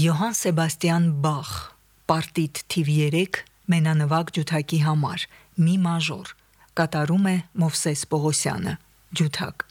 Յոհան Սեբաստիան Բախ, պարտիտ թիվ 3, մենանվագ ջութակի համար, մի մաժոր, կատարում է Մովսես Պողոսյանը, ջութակ։